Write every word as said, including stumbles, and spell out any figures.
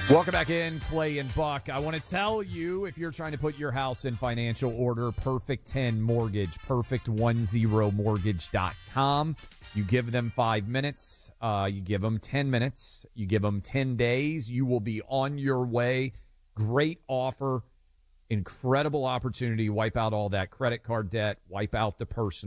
Welcome back in, Clay and Buck. I want to tell you, if you're trying to put your house in financial order, Perfect ten Mortgage, perfect ten mortgage dot com. You give them five minutes. Uh, you give them ten minutes. You give them ten days. You will be on your way. Great offer. Incredible opportunity. Wipe out all that credit card debt. Wipe out the personal.